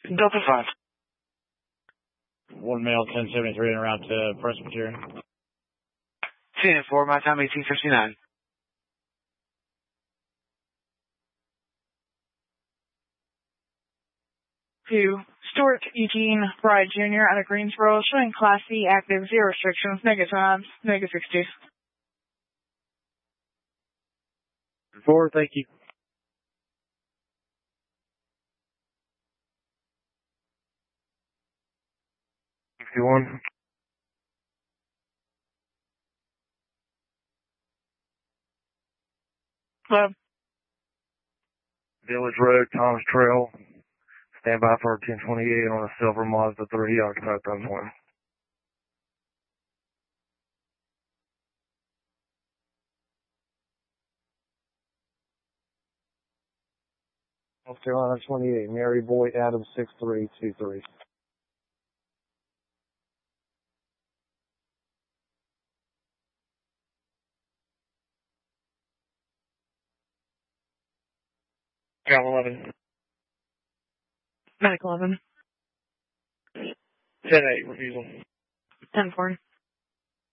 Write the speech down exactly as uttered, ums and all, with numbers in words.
Delta five. One male, ten seventy-three, and around to Presbyterian. C N four, my time eighteen fifty-nine. Two, Stuart Eugene Bride Junior out of Greensboro, showing Class C active, zero restrictions, negative times, negative sixty. Four, thank you. fifty-one. Club. Village Road, Thomas Trail. Stand by for ten twenty-eight on a silver Mazda three, occupied times one. North Carolina twenty-eight, Mary Boy Adams six three two three. Cal eleven. Medic eleven. ten eight, refusal. ten four.